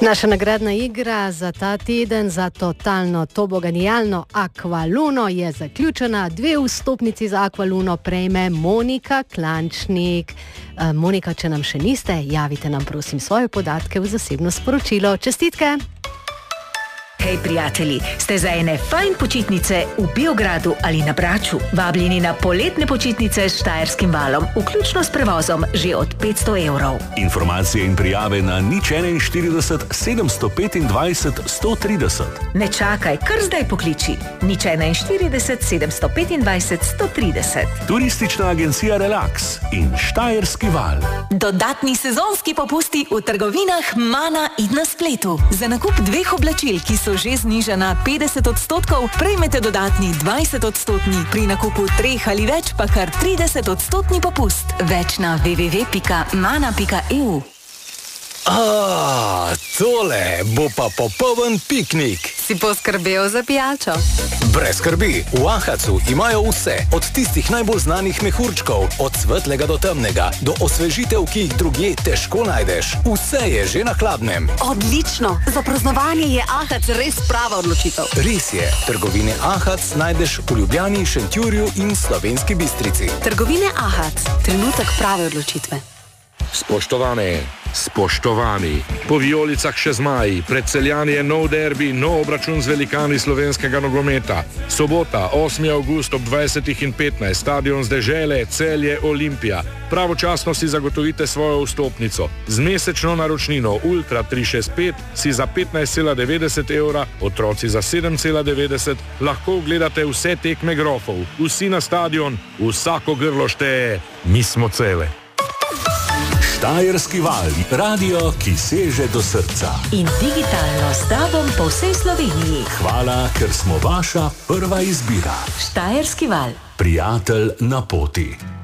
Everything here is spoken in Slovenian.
Naša nagradna igra za ta teden za totalno toboganijalno Aqualuno je zaključena. 2 vstopnici za Aqualuno prejme Monika Klančnik. Monika, če nam še niste, javite nam prosim svoje podatke v zasebno sporočilo. Čestitke! Hej prijatelji, ste za ene fajn počitnice v Beogradu ali na Braču? Vabljeni na poletne počitnice s Štajerskim valom, vključno s prevozom že od 500 evrov. Informacije in prijave na 041 725 130. Ne čakaj, kar zdaj pokliči. 041 725 130. Turistična agencija Relax in Štajerski val. Dodatni sezonski popusti v trgovinah Mana in na spletu. Za nakup 2 oblačil, ki so že znižana 50%, prejmete dodatni 20%, pri nakupu 3 ali več pa kar 30% popust. Več na www.mana.eu. Tole bo pa popoln piknik. Si poskrbel za pijačo? Brez skrbi, v Ahacu imajo vse, od tistih najbolj znanih mehurčkov, od svetlega do temnega, do osvežitev, ki jih drugje težko najdeš. Vse je že na hladnem. Odlično! Za praznovanje je Ahac res prava odločitev. Res je, trgovine Ahac najdeš v Ljubljani, Šentjurju in Slovenski Bistrici. Trgovine Ahac, trenutek prave odločitve. Spoštovane, spoštovani, po vijolicah še zmaji, pred Celjani je nov derbi, nov obračun z velikani slovenskega nogometa. Sobota, 8. avgust ob 20:15, stadion z dežele, Celje, Olimpija. Pravočasno si zagotovite svojo vstopnico. Z mesečno naročnino Ultra 365 si za 15,90 evra, otroci za 7,90, lahko gledate vse tekme grofov. Vsi na stadion, vsako grlo šteje. Mi smo Cele. Štajerski val, radio, ki seže do srca. In digitalno s tobom po vsej Sloveniji. Hvala, ker smo vaša prva izbira. Štajerski val. Prijatelj na poti.